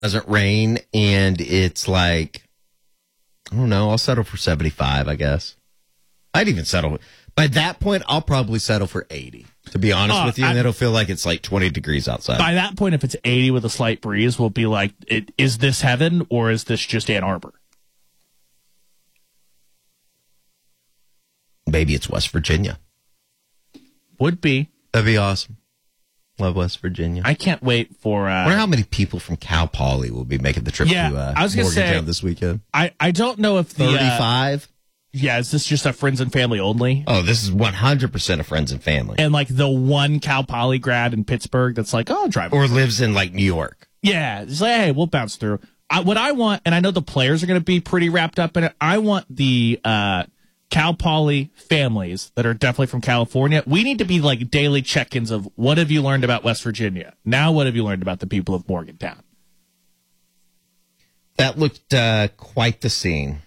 doesn't rain, and it's like, I don't know, I'll settle for 75, I guess. I'd even settle. By that point, I'll probably settle for 80, to be honest with you, and it'll feel like it's like 20 degrees outside. By that point, if it's 80 with a slight breeze, we'll be like, is this heaven, or is this just Ann Arbor? Maybe it's West Virginia. Would be. That'd be awesome. Love West Virginia. I can't wait for... I wonder how many people from Cal Poly will be making the trip to I was gonna say, Morgantown this weekend. I don't know if the... 35? Is this just a friends and family only? Oh, this is 100% of friends and family. And like the one Cal Poly grad in Pittsburgh that's like, oh, I'll drive. Or lives in like New York. Yeah. It's like, hey, we'll bounce through. What I want, and I know the players are going to be pretty wrapped up in it, I want the... Cal Poly families that are definitely from California, we need to be like daily check-ins of what have you learned about West Virginia? Now what have you learned about the people of Morgantown? That looked quite the scene.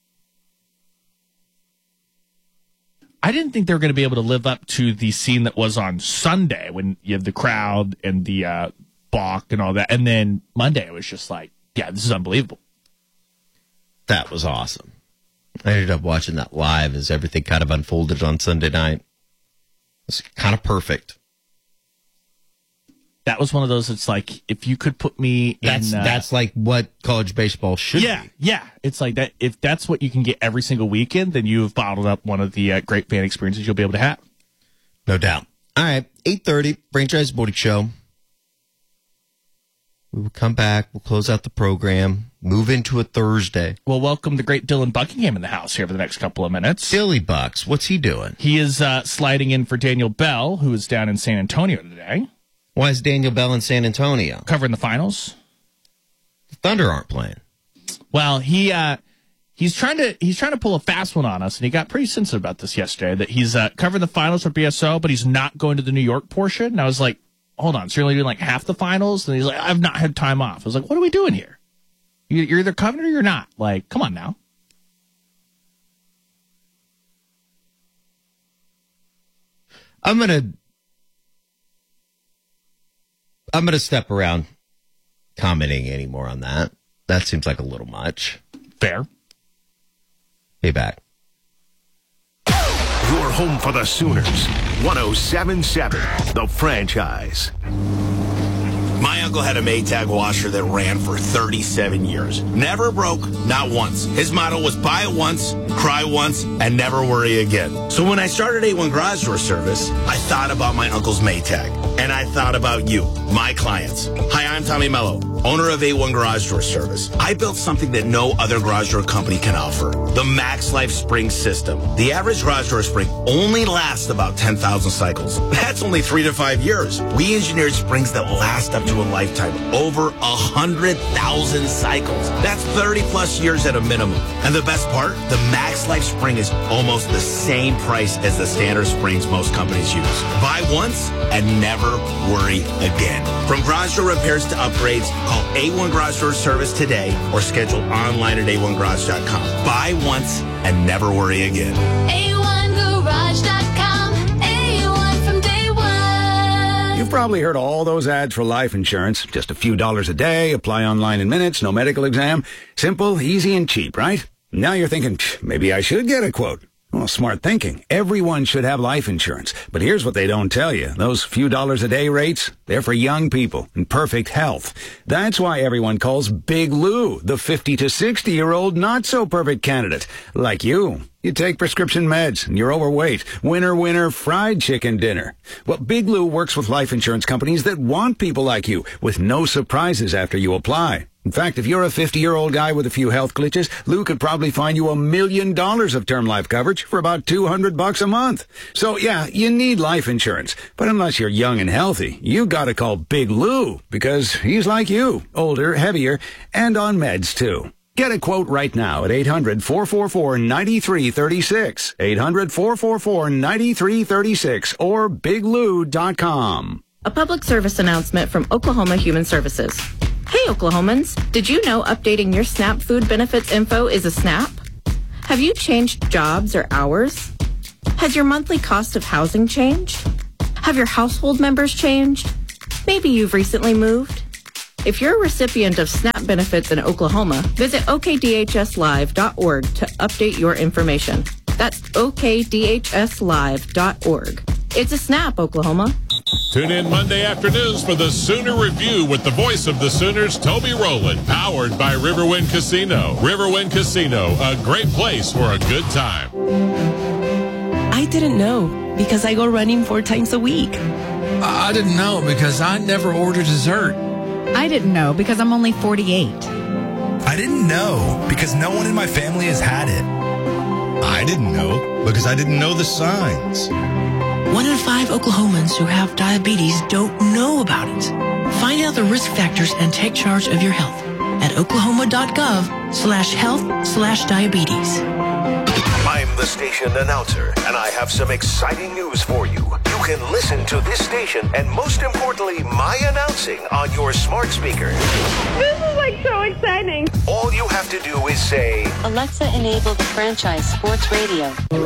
I didn't think they were going to be able to live up to the scene that was on Sunday when you have the crowd and the balk and all that. And then Monday it was just like, yeah, this is unbelievable. That was awesome. I ended up watching that live as everything kind of unfolded on Sunday night. It's kind of perfect. That was one of those, it's like, if you could put me in... That's like what college baseball should be. Yeah. It's like that. If that's what you can get every single weekend, then you've bottled up one of the great fan experiences you'll be able to have. No doubt. All right, 8:30, Franchise Morning Show. We will come back. We'll close out the program. Move into a Thursday. Well, welcome the great Dylan Buckingham in the house here for the next couple of minutes. Dilly Bucks, what's he doing? He is sliding in for Daniel Bell, who is down in San Antonio today. Why is Daniel Bell in San Antonio? Covering the finals. The Thunder aren't playing. Well, he's trying to pull a fast one on us, and he got pretty sensitive about this yesterday, that he's covering the finals for BSO, but he's not going to the New York portion. And I was like, hold on, so you're only doing like half the finals? And he's like, I've not had time off. I was like, what are we doing here? You're either covering or you're not. Like, come on now. I'm gonna step around commenting anymore on that. That seems like a little much. Fair. Be back. You're home for the Sooners. 107.7, The Franchise. My uncle had a Maytag washer that ran for 37 years. Never broke, not once. His motto was buy it once, cry once, and never worry again. So when I started A1 Garage Door Service, I thought about my uncle's Maytag. And I thought about you, my clients. Hi, I'm Tommy Mello, owner of A1 Garage Door Service. I built something that no other garage door company can offer. The Max Life Spring System. The average garage door spring only lasts about 10,000 cycles. That's only 3 to 5 years. We engineered springs that last up to a lifetime, over 100,000 cycles. That's 30 plus years at a minimum. And the best part, the Max Life Spring is almost the same price as the standard springs most companies use. Buy once and never worry again. From garage door repairs to upgrades, call A1 Garage Door Service today or schedule online at a1garage.com. Buy once and never worry again. A1Garage.com. A1 from day one. You've probably heard all those ads for life insurance. Just a few dollars a day, apply online in minutes, no medical exam. Simple, easy, and cheap, right? Now you're thinking, maybe I should get a quote. Well, smart thinking. Everyone should have life insurance. But here's what they don't tell you. Those few dollars a day rates, they're for young people in perfect health. That's why everyone calls Big Lou the 50 to 60-year-old not-so-perfect candidate. Like you. You take prescription meds and you're overweight. Winner, winner, fried chicken dinner. Well, Big Lou works with life insurance companies that want people like you with no surprises after you apply. In fact, if you're a 50-year-old guy with a few health glitches, Lou could probably find you $1 million of term life coverage for about $200 a month. So yeah, you need life insurance. But unless you're young and healthy, you gotta call Big Lou because he's like you, older, heavier, and on meds too. Get a quote right now at 800-444-9336, 800-444-9336, or biglou.com. A public service announcement from Oklahoma Human Services. Hey, Oklahomans, did you know updating your SNAP food benefits info is a SNAP? Have you changed jobs or hours? Has your monthly cost of housing changed? Have your household members changed? Maybe you've recently moved. If you're a recipient of SNAP benefits in Oklahoma, visit okdhslive.org to update your information. That's okdhslive.org. It's a SNAP, Oklahoma. Tune in Monday afternoons for the Sooner Review with the voice of the Sooners, Toby Rowland, powered by Riverwind Casino. Riverwind Casino, a great place for a good time. I didn't know because I go running 4 times a week. I didn't know because I never order dessert. I didn't know because I'm only 48. I didn't know because no one in my family has had it. I didn't know because I didn't know the signs. 1 in 5 Oklahomans who have diabetes don't know about it. Find out the risk factors and take charge of your health at oklahoma.gov/health/diabetes. I'm the station announcer, and I have some exciting news for you. You can listen to this station and, most importantly, my announcing on your smart speaker. This is so exciting. All you have to do is say, Alexa, enable the franchise sports radio.